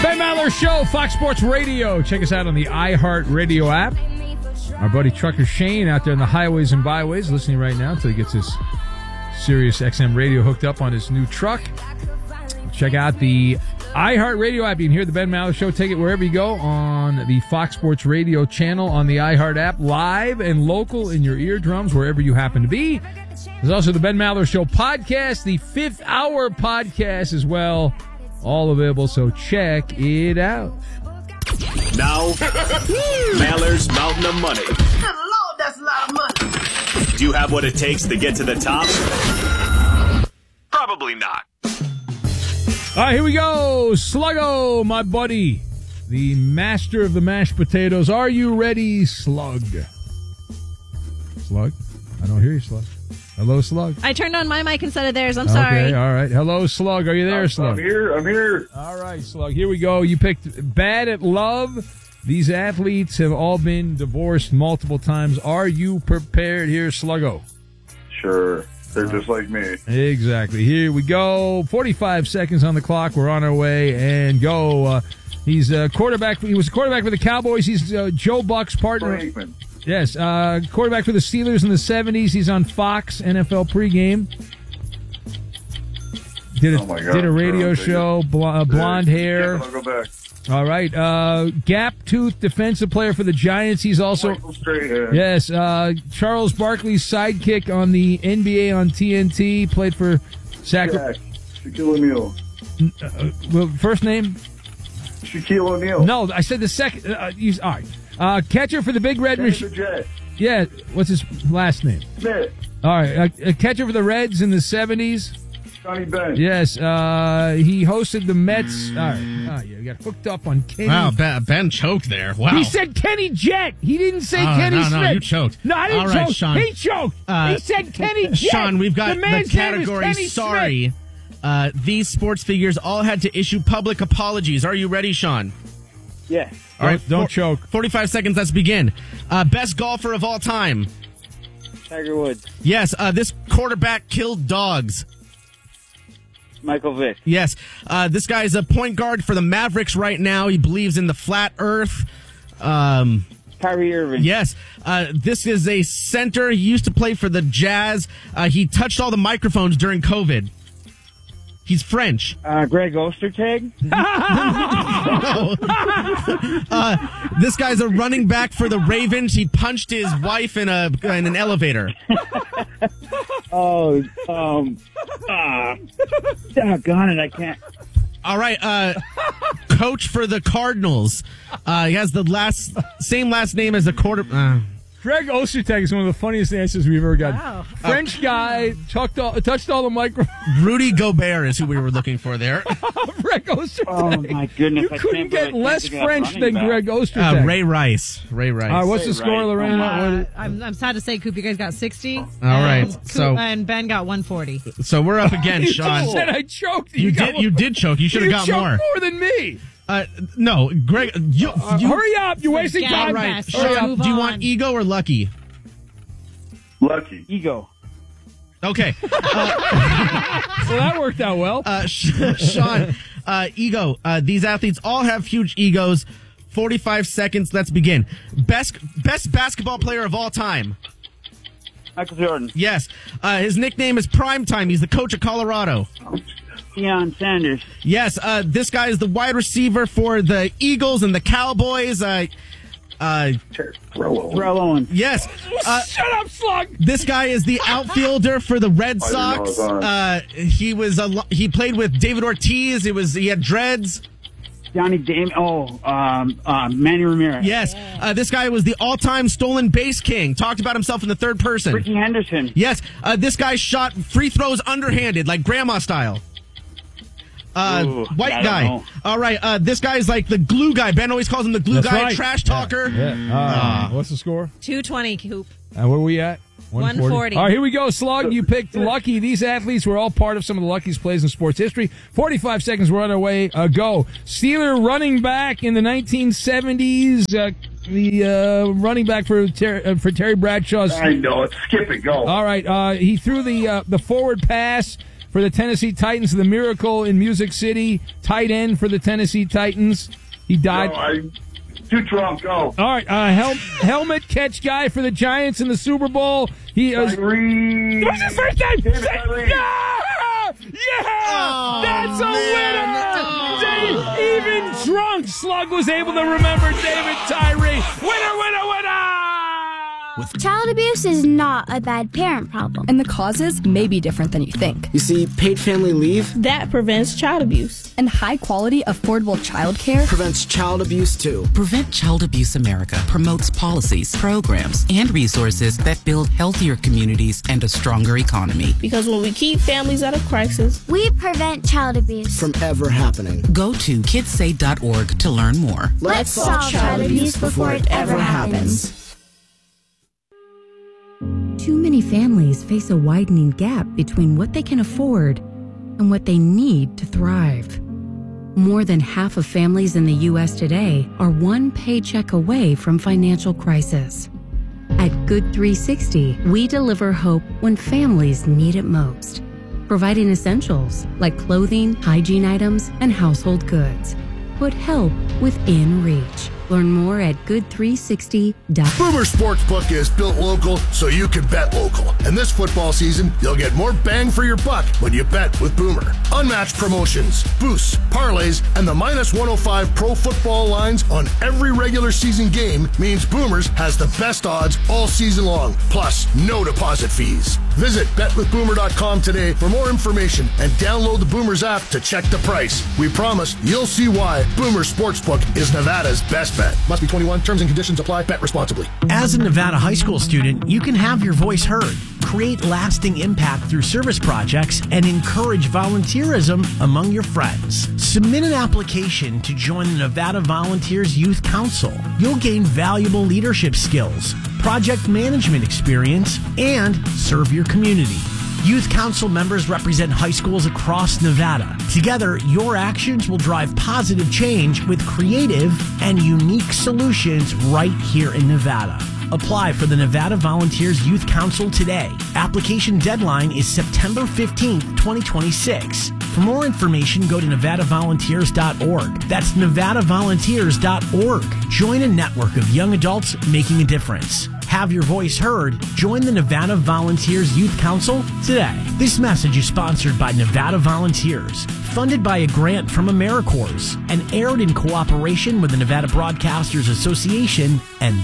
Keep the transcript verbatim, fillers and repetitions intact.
Ben Maller Show, Fox Sports Radio. Check us out on the iHeartRadio app. Our buddy Trucker Shane out there on the highways and byways listening right now until he gets his Sirius X M radio hooked up on his new truck. Check out the iHeartRadio app. You can hear the Ben Maller Show. Take it wherever you go on the Fox Sports Radio channel on the iHeart app. Live and local in your eardrums wherever you happen to be. There's also the Ben Maller Show podcast, the fifth hour podcast as well. All available, so check it out. Now, Maller's Mountain of Money. Good Lord, that's a lot of money. Do you have what it takes to get to the top? Probably not. All right, here we go. Sluggo, my buddy, the master of the mashed potatoes. Are you ready, Slug? Slug? I don't hear you, Slug. Hello, Slug. I turned on my mic instead of theirs. I'm sorry. Okay, all right. Hello, Slug. Are you there, I'm, Slug? I'm here. I'm here. All right, Slug. Here we go. You picked Bad at Love. These athletes have all been divorced multiple times. Are you prepared here, Sluggo? Sure. They're just like me. Exactly. Here we go. forty-five seconds on the clock. We're on our way. And go. Uh, he's a quarterback. He was a quarterback for the Cowboys. He's uh, Joe Buck's partner. Frankman. Yes, uh, quarterback for the Steelers in the seventies. He's on Fox N F L pregame. Did a, oh my God, did a radio bro, show, bl- uh, blonde yeah, hair. I'll go back. All right. Uh, Gap-toothed defensive player for the Giants. He's also... Michael Strahan. Yes, uh, Charles Barkley's sidekick on the N B A on T N T. Played for Sacramento. Shaquille O'Neal. Uh, well, first name? Shaquille O'Neal. No, I said the second. Uh, you, all right. Uh, catcher for the Big Red Machine. Yeah, what's his last name? Smith. All right, uh, a catcher for the Reds in the seventies. Johnny Bench. Yes, uh, he hosted the Mets. All right, oh, yeah, you got hooked up on Kenny. Wow, Ben, ben choked there. Wow. He said Kenny Jett. He didn't say Oh, Kenny no, Smith. no, you choked. No, I didn't All right, choke. Sean. He choked. Uh, he said Kenny Jett. Sean, we've got the, the, man's name is category Kenny sorry. Smith. Uh, these sports figures all had to issue public apologies. Are you ready, Sean? Yes. All right, don't for, choke. forty-five seconds, let's begin. Uh, best golfer of all time. Tiger Woods. Yes, uh, this quarterback killed dogs. Michael Vick. Yes, uh, this guy is a point guard for the Mavericks right now. He believes in the flat earth. Um, Kyrie Irving. yes, uh, this is a center. He used to play for the Jazz. Uh, he touched all the microphones during COVID. He's French. Uh, Greg Ostertag. No. uh, this guy's a running back for the Ravens. He punched his wife in a in an elevator. Oh, um, ah, doggone it, I can't. All right, uh, coach for the Cardinals. Uh, he has the last same last name as the quarter. Uh, Greg Ostertag is one of the funniest answers we've ever gotten. Wow. French guy touched all, touched all the microphones. Rudy Gobert is who we were looking for there. Greg Ostertag. Oh, my goodness, You I couldn't can't believe I get can't less think of French running than back. Greg Ostertag. Uh, Ray Rice. Ray Rice. All right, what's Ray the score, Rice. Lorena? Uh, What- I'm, I'm sad to say, Coop, you guys got sixty. All right, and, so- and Ben got one forty. So we're up again, You Sean. just said I choked. You got did. one- You did choke. You should have You got choked more. more than me. Uh, no, Greg. You, Uh, you hurry up. You're wasting Gag time. all right, fest. Hurry Sean. up. Move Do you on. want ego or lucky? Lucky. Ego. Okay. So that worked out well. Uh, Sean, uh, ego. Uh, these athletes all have huge egos. forty-five seconds. Let's begin. Best best basketball player of all time. Michael Jordan. Yes. Uh, his nickname is Primetime. He's the coach of Colorado. Deion Sanders. Yes. Uh, this guy is the wide receiver for the Eagles and the Cowboys. Uh, uh, Throw Terrell Owens. yes. Uh, Shut up, Slug. this guy is the outfielder for the Red I didn't know it Sox. was on. Uh, he was a lo- he played with David Ortiz. It was he had dreads. Johnny Dame. Oh, um, uh, Manny Ramirez. Yes. Uh, this guy was the all-time stolen base king. Talked about himself in the third person. Ricky Henderson. Yes. Uh, this guy shot free throws underhanded, like grandma style. Uh, Ooh, white I don't guy. know. All right. Uh, this guy's like the glue guy. Ben always calls him the glue That's guy, right. trash talker. Yeah. Uh, what's the score? two twenty, Coop. And where are we at? one forty. All right, here we go, Slug. You picked Lucky. These athletes were all part of some of the luckiest plays in sports history. forty-five seconds. We're on our way. Uh, go. Steeler running back in the nineteen seventies. Uh, the uh, running back for Ter- uh, for Terry Bradshaw's. I know it. Skip it. Go. All right. Uh, he threw the uh, the forward pass for the Tennessee Titans, the Miracle in Music City, tight end for the Tennessee Titans. He died. No, I'm too drunk. Go. All right, uh, hel- helmet catch guy for the Giants in the Super Bowl. He is. Tyree. What's his first name? David Say- Tyree. yeah! Yeah! That's a winner! Dave, even drunk Slug was able to remember David Tyree. Winner, winner, winner! Child abuse is not a bad parent problem. And the causes may be different than you think. You see, paid family leave that prevents child abuse. And high quality, affordable childcare prevents child abuse too. Prevent Child Abuse America promotes policies, programs, and resources that build healthier communities and a stronger economy. Because when we keep families out of crisis, we prevent child abuse from ever happening. Go to kids say dot org to learn more. Let's, Let's solve child abuse before it ever happens. Too many families face a widening gap between what they can afford and what they need to thrive. More than half of families in the U S today are one paycheck away from financial crisis. At Good three sixty, we deliver hope when families need it most, providing essentials like clothing, hygiene items, and household goods. Put help within reach. Learn more at good three sixty dot com. Boomer Sportsbook is built local so you can bet local. And this football season, you'll get more bang for your buck when you bet with Boomer. Unmatched promotions, boosts, parlays, and the minus one oh five pro football lines on every regular season game means Boomers has the best odds all season long, plus no deposit fees. Visit bet with boomer dot com today for more information and download the Boomers app to check the price. We promise you'll see why Boomer Sportsbook is Nevada's best bet. Must be twenty-one. Terms and conditions apply. Bet responsibly. As a Nevada high school student, you can have your voice heard, create lasting impact through service projects, and encourage volunteerism among your friends. Submit an application to join the Nevada Volunteers Youth Council. You'll gain valuable leadership skills, project management experience, and serve your community. Youth Council members represent high schools across Nevada. Together, your actions will drive positive change with creative and unique solutions right here in Nevada. Apply for the Nevada Volunteers Youth Council today. Application deadline is September fifteenth, twenty twenty-six. For more information, go to nevada volunteers dot org. That's nevada volunteers dot org. Join a network of young adults making a difference. Have your voice heard. Join the Nevada Volunteers Youth Council today. This message is sponsored by Nevada Volunteers, funded by a grant from AmeriCorps, and aired in cooperation with the Nevada Broadcasters Association and